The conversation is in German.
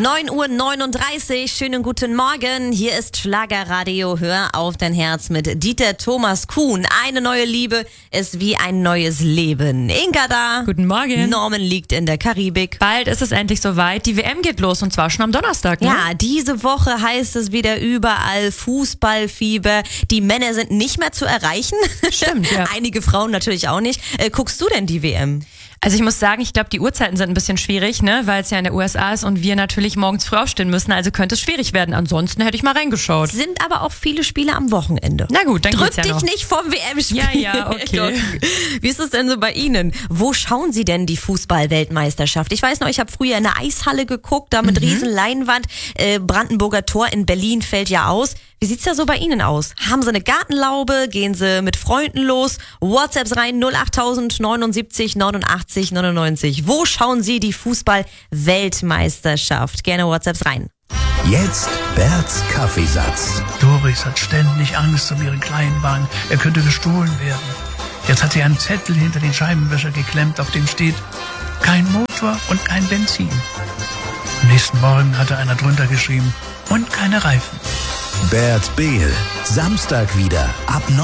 9:39 Uhr, schönen guten Morgen. Hier ist Schlagerradio, hör auf dein Herz mit Dieter Thomas Kuhn. Eine neue Liebe ist wie ein neues Leben. Inga da. Guten Morgen. Norman liegt in der Karibik. Bald ist es endlich soweit. Die WM geht los und zwar schon am Donnerstag, ne? Ja, diese Woche heißt es wieder überall Fußballfieber. Die Männer sind nicht mehr zu erreichen. Stimmt, ja. Einige Frauen natürlich auch nicht. Guckst du denn die WM? Also ich muss sagen, ich glaube, die Uhrzeiten sind ein bisschen schwierig, ne, weil es ja in der USA ist und wir natürlich morgens früh aufstehen müssen, also könnte es schwierig werden. Ansonsten hätte ich mal reingeschaut. Sind aber auch viele Spiele am Wochenende. Na gut, dann Drück geht's ja dich noch. nicht vom WM-Spiel. Ja, okay. Wie ist es denn so bei Ihnen? Wo schauen Sie denn die Fußball-Weltmeisterschaft? Ich weiß noch, ich habe früher in der Eishalle geguckt, da mit riesen Leinwand. Brandenburger Tor in Berlin fällt ja aus. Wie sieht's da so bei Ihnen aus? Haben Sie eine Gartenlaube? Gehen Sie mit Freunden los? WhatsApps rein 08000 79 89 99. Wo schauen Sie die Fußball-Weltmeisterschaft? Gerne WhatsApps rein. Jetzt Berts Kaffeesatz. Doris hat ständig Angst um ihren Kleinwagen. Er könnte gestohlen werden. Jetzt hat sie einen Zettel hinter den Scheibenwischer geklemmt, auf dem steht: kein Motor und kein Benzin. Am nächsten Morgen hatte einer drunter geschrieben: und keine Reifen. Bert Behl. Samstag wieder ab